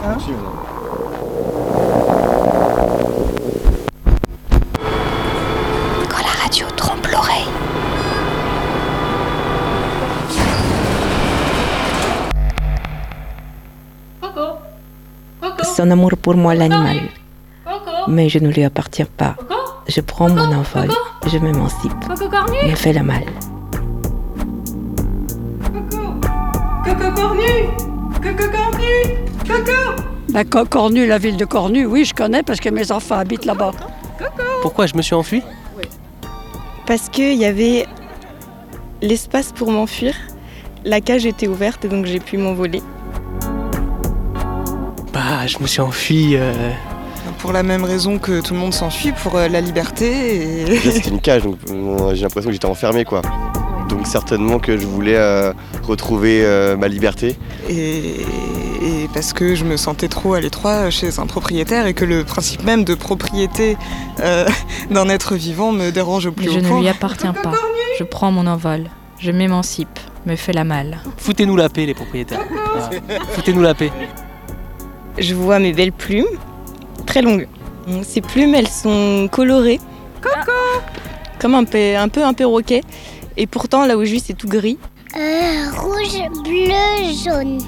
Quand la radio trompe l'oreille. C'est un amour pour moi l'animal, mais je ne lui appartiens pas. Je prends mon envol, je m'émancipe, me fais la malle. Coco Cornu! Coco Cornu! Coco! La Cornu, la ville de Cornu, oui, je connais parce que mes enfants habitent là-bas. Pourquoi je me suis enfui ? Parce qu'il y avait l'espace pour m'enfuir. La cage était ouverte et donc j'ai pu m'envoler. Bah, je me suis enfui. Pour la même raison que tout le monde s'enfuit, pour la liberté. Et... C'était une cage, donc j'ai l'impression que j'étais enfermé, quoi. Donc certainement que je voulais retrouver ma liberté. Et parce que je me sentais trop à l'étroit chez un propriétaire et que le principe même de propriété d'un être vivant me dérange au plus haut point. Je ne lui appartiens pas. Je prends mon envol. Je m'émancipe. Me fais la malle. Foutez-nous la paix, les propriétaires. Voilà. Foutez-nous la paix. Je vois mes belles plumes, très longues. Ces plumes, elles sont colorées. Coco! Comme un perroquet. Et pourtant, là où je vis, c'est tout gris. Rouge, bleu, jaune.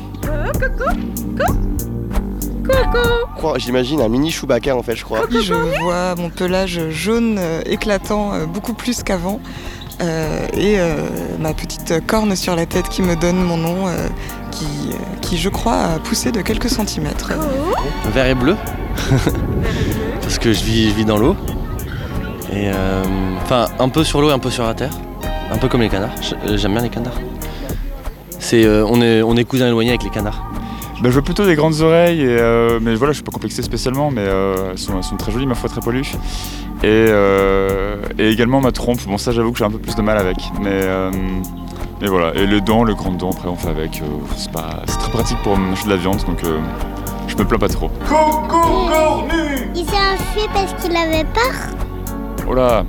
Coco! J'imagine un mini Chewbacca en fait, je crois. Je vois mon pelage jaune éclatant beaucoup plus qu'avant. Et ma petite corne sur la tête qui me donne mon nom, qui je crois a poussé de quelques centimètres. Vert et bleu. Parce que je vis dans l'eau. Et enfin, un peu sur l'eau et un peu sur la terre. Un peu comme les canards. J'aime bien les canards. On est cousins éloignés avec les canards. Je veux plutôt des grandes oreilles, mais voilà, je suis pas complexé spécialement, mais elles sont très jolies, ma foi, très polues. Et également ma trompe, bon ça j'avoue que j'ai un peu plus de mal avec, mais voilà. Et les dents, le grand dent, après on fait avec, c'est très pratique pour manger de la viande, donc je me plains pas trop. Coco Cornu! Il s'est enfui parce qu'il avait peur. Oh là,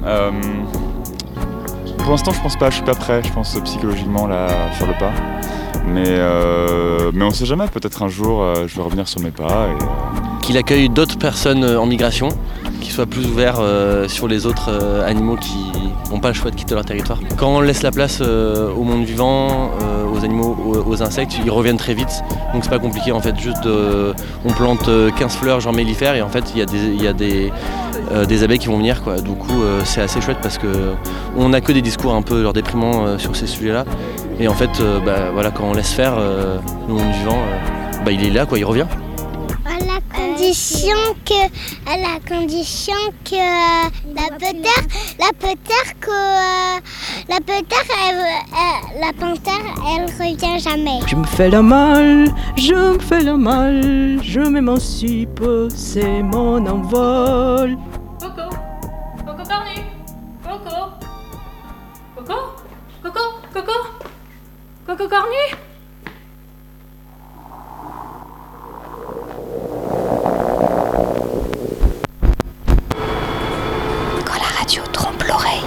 pour l'instant je pense pas, je suis pas prêt, je pense psychologiquement là, à faire le pas. Mais on sait jamais, peut-être un jour je vais revenir sur mes pas. Qu'il accueille d'autres personnes en migration, qu'il soit plus ouvert sur les autres animaux qui n'ont pas le choix de quitter leur territoire. Quand on laisse la place au monde vivant, aux animaux, aux insectes, ils reviennent très vite. Donc c'est pas compliqué en fait, juste on plante 15 fleurs genre mellifères et en fait il y a des abeilles qui vont venir quoi. Du coup c'est assez chouette parce que on n'a que des discours un peu genre déprimants sur ces sujets-là. Et en fait voilà, quand on laisse faire le monde vivant, il est là quoi, il revient. À la condition que la panthère, elle revient jamais. Je me fais la malle, je me fais la malle, je m'émancipe, c'est mon envol. Coco! Coco Cornu! Coco! Coco? Coco? Coco? Coco Cornu? Quand la radio trompe l'oreille.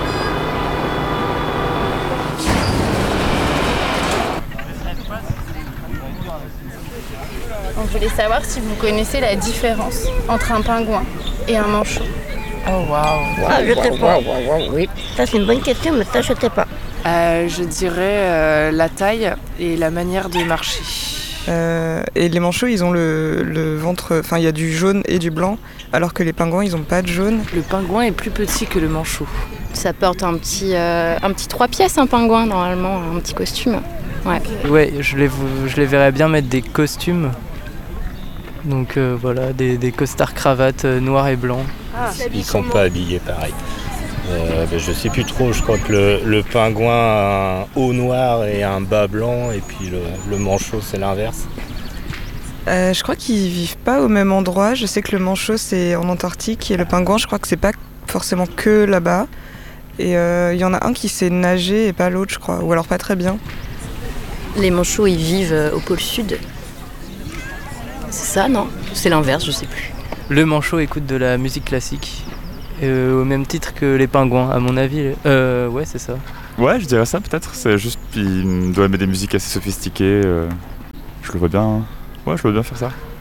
On voulait savoir si vous connaissez la différence entre un pingouin et un manchot. Oh waouh! Je sais pas. Oui, ça c'est une bonne question, mais ça je sais pas. Je dirais la taille et la manière de marcher. Et les manchots, ils ont le ventre, enfin il y a du jaune et du blanc, alors que les pingouins, ils ont pas de jaune. Le pingouin est plus petit que le manchot. Ça porte un petit 3 pièces, un pingouin normalement, un petit costume. Ouais. Ouais, je les verrais bien mettre des costumes. Donc voilà, des costards cravates noirs et blancs. Ils sont pas habillés pareil. Je sais plus trop, je crois que le pingouin a un haut noir et un bas blanc, et puis le manchot c'est l'inverse. Je crois qu'ils vivent pas au même endroit. Je sais que le manchot c'est en Antarctique et le pingouin je crois que c'est pas forcément que là-bas. Et il y en a un qui sait nager et pas l'autre je crois, ou alors pas très bien. Les manchots ils vivent au pôle sud. C'est ça non? C'est l'inverse, je sais plus. Le manchot écoute de la musique classique. Au même titre que les pingouins, à mon avis. Ouais, c'est ça. Ouais, je dirais ça peut-être. C'est juste qu'il doit aimer des musiques assez sophistiquées. Je le vois bien. Ouais, je le vois bien faire ça.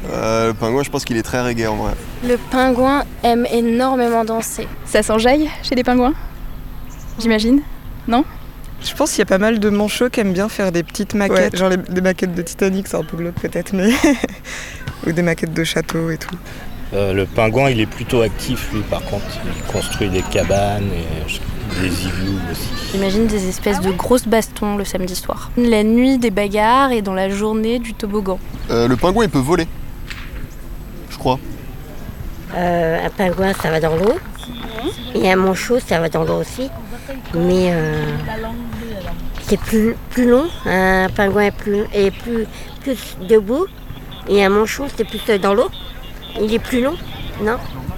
Le pingouin, je pense qu'il est très reggae en vrai. Le pingouin aime énormément danser. Ça s'enjaille chez les pingouins? J'imagine? Non? Je pense qu'il y a pas mal de manchots qui aiment bien faire des petites maquettes. Ouais, genre des maquettes de Titanic, c'est un peu glauque peut-être, mais... ou des maquettes de châteaux et tout. Le pingouin, il est plutôt actif, lui, par contre. Il construit des cabanes et des igloos aussi. J'imagine des espèces de grosses bastons le samedi soir. La nuit, des bagarres et dans la journée, du toboggan. Le pingouin, il peut voler, je crois. Un pingouin, ça va dans l'eau. Et un manchot, ça va dans l'eau aussi. Mais c'est plus long. Un pingouin est plus debout. Et un manchot, c'est plus dans l'eau. Il est plus long, non?